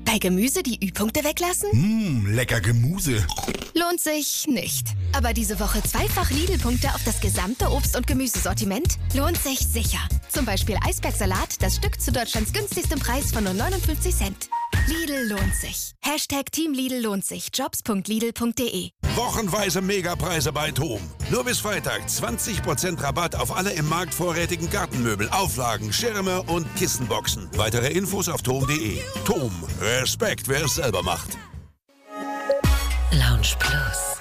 Bei Gemüse die Ü-Punkte weglassen? Lecker Gemüse. Lohnt sich nicht. Aber diese Woche zweifach Lidl-Punkte auf das gesamte Obst- und Gemüsesortiment lohnt sich sicher. Zum Beispiel Eisbergsalat, das Stück zu Deutschlands günstigstem Preis von nur 59 Cent. Lidl lohnt sich. Team Lidl lohnt sich. Jobs.lidl.de. Wochenweise Megapreise bei TOM. Nur bis Freitag 20% Rabatt auf alle im Markt vorrätigen Gartenmöbel, Auflagen, Schirme und Kissenboxen. Weitere Infos auf tom.de. TOM. Respekt, wer es selber macht. Lounge Plus.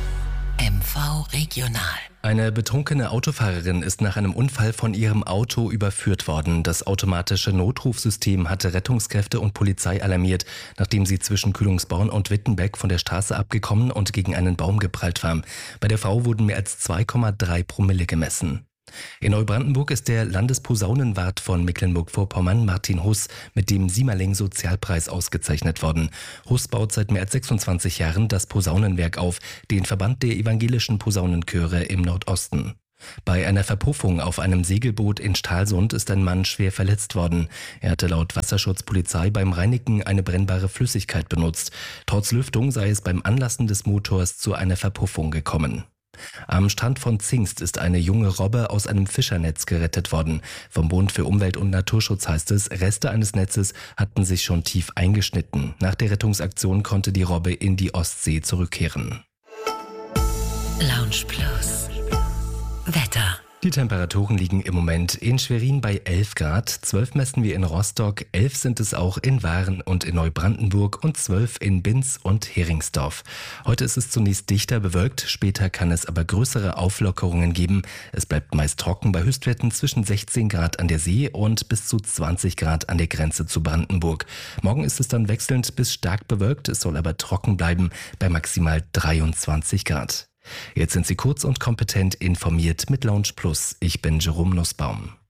MV Regional. Eine betrunkene Autofahrerin ist nach einem Unfall von ihrem Auto überführt worden. Das automatische Notrufsystem hatte Rettungskräfte und Polizei alarmiert, nachdem sie zwischen Kühlungsborn und Wittenberg von der Straße abgekommen und gegen einen Baum geprallt war. Bei der Frau wurden mehr als 2,3 Promille gemessen. In Neubrandenburg ist der Landesposaunenwart von Mecklenburg-Vorpommern, Martin Huss, mit dem Siemerling-Sozialpreis ausgezeichnet worden. Huss baut seit mehr als 26 Jahren das Posaunenwerk auf, den Verband der evangelischen Posaunenchöre im Nordosten. Bei einer Verpuffung auf einem Segelboot in Stralsund ist ein Mann schwer verletzt worden. Er hatte laut Wasserschutzpolizei beim Reinigen eine brennbare Flüssigkeit benutzt. Trotz Lüftung sei es beim Anlassen des Motors zu einer Verpuffung gekommen. Am Strand von Zingst ist eine junge Robbe aus einem Fischernetz gerettet worden. Vom Bund für Umwelt und Naturschutz heißt es, Reste eines Netzes hatten sich schon tief eingeschnitten. Nach der Rettungsaktion konnte die Robbe in die Ostsee zurückkehren. Lounge Plus. Wetter. Die Temperaturen liegen im Moment in Schwerin bei 11 Grad, 12 messen wir in Rostock, 11 sind es auch in Waren und in Neubrandenburg und 12 in Binz und Heringsdorf. Heute ist es zunächst dichter bewölkt, später kann es aber größere Auflockerungen geben. Es bleibt meist trocken bei Höchstwerten zwischen 16 Grad an der See und bis zu 20 Grad an der Grenze zu Brandenburg. Morgen ist es dann wechselnd bis stark bewölkt, es soll aber trocken bleiben bei maximal 23 Grad. Jetzt sind Sie kurz und kompetent informiert mit Lounge Plus. Ich bin Jerome Nussbaum.